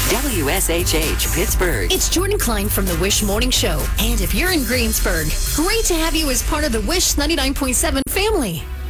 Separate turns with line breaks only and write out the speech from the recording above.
WSHH Pittsburgh.
It's Jordan Klein from the Wish Morning Show. And if you're in Greensburg, great to have you as part of the Wish 99.7 family.